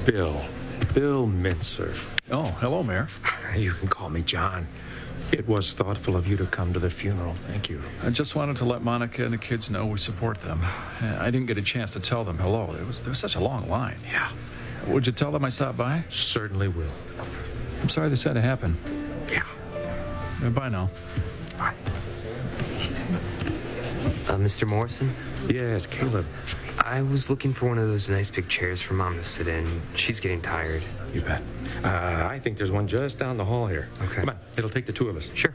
Bill. Bill Mincer. Oh, hello, Mayor. You can call me John. It was thoughtful of you to come to the funeral. Thank you. I just wanted to let Monica and the kids know we support them. I didn't get a chance to tell them hello. There was such a long line. Yeah. Would you tell them I stopped by? Certainly will. I'm sorry this had to happen. Yeah. Bye now. Bye. Mr. Morrison? Yes, Caleb. I was looking for one of those nice big chairs for Mom to sit in. She's getting tired. You bet. I think there's one just down the hall here. Okay. Come on. It'll take the two of us. Sure.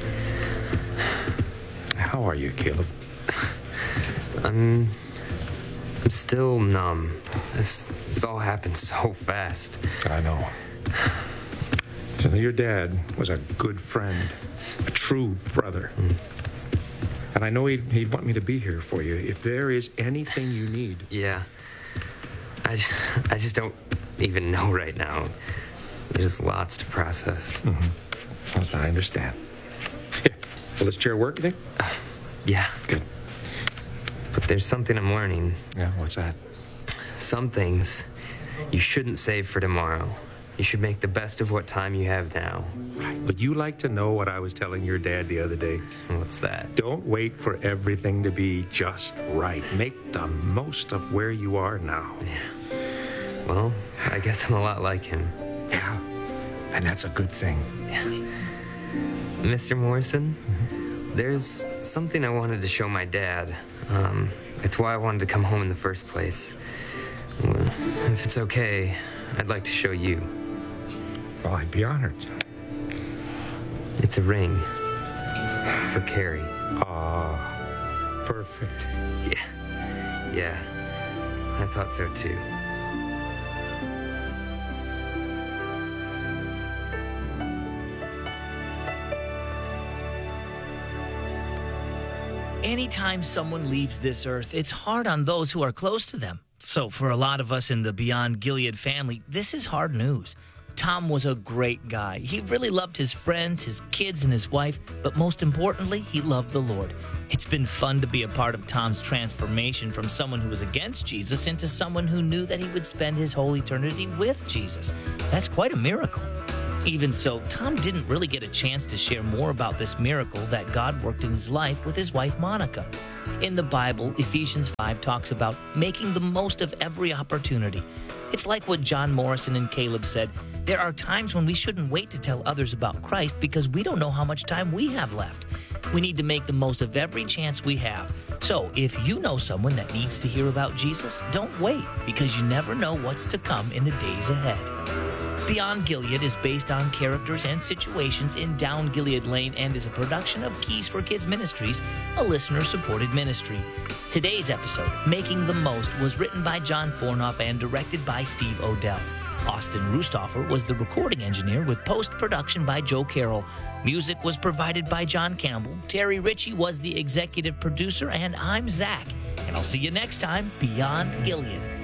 How are you, Caleb? I'm still numb. This all happened so fast. I know. So your dad was a good friend, a true brother. And I know he'd want me to be here for you if there is anything you need. Yeah. I just don't even know right now. There's lots to process. Mm-hmm. I understand. Yeah. Will this chair work, you think? Yeah. Good. But there's something I'm learning. Yeah, what's that? Some things you shouldn't save for tomorrow. You should make the best of what time you have now. Right. Would you like to know what I was telling your dad the other day? What's that? Don't wait for everything to be just right. Make the most of where you are now. Yeah. Well, I guess I'm a lot like him. Yeah. And that's a good thing. Yeah. Mr. Morrison, there's something I wanted to show my dad. It's why I wanted to come home in the first place. Well, if it's okay, I'd like to show you. Well, I'd be honored. It's a ring for Carrie. Ah, perfect. Yeah, I thought so too. Anytime someone leaves this earth, it's hard on those who are close to them. So for a lot of us in the Beyond Gilead family, this is hard news. Tom was a great guy. He really loved his friends, his kids, and his wife, but most importantly, he loved the Lord. It's been fun to be a part of Tom's transformation from someone who was against Jesus into someone who knew that he would spend his whole eternity with Jesus. That's quite a miracle. Even so, Tom didn't really get a chance to share more about this miracle that God worked in his life with his wife, Monica. In the Bible, Ephesians 5 talks about making the most of every opportunity. It's like what John Morrison and Caleb said. There are times when we shouldn't wait to tell others about Christ because we don't know how much time we have left. We need to make the most of every chance we have. So if you know someone that needs to hear about Jesus, don't wait, because you never know what's to come in the days ahead. Beyond Gilead is based on characters and situations in Down Gilead Lane and is a production of Keys for Kids Ministries, a listener-supported ministry. Today's episode, Making the Most, was written by John Fornoff and directed by Steve Odell. Austin Rustoffer was the recording engineer with post-production by Joe Carroll. Music was provided by John Campbell. Terry Ritchie was the executive producer, and I'm Zach. And I'll see you next time, Beyond Gilead.